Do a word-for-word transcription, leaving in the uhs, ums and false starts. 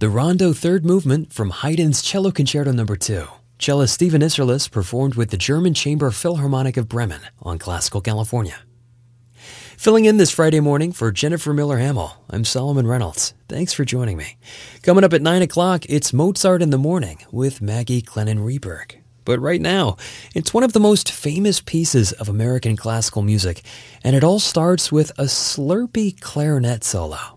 The Rondo Third Movement from Haydn's Cello Concerto Number two. Cellist Stephen Isserlis performed with the German Chamber Philharmonic of Bremen on Classical California. Filling in this Friday morning for Jennifer Miller-Hamill, I'm Solomon Reynolds. Thanks for joining me. Coming up at nine o'clock, it's Mozart in the Morning with Maggie Glennon-Rieberg. But right now, it's one of the most famous pieces of American classical music, and it all starts with a slurpy clarinet solo.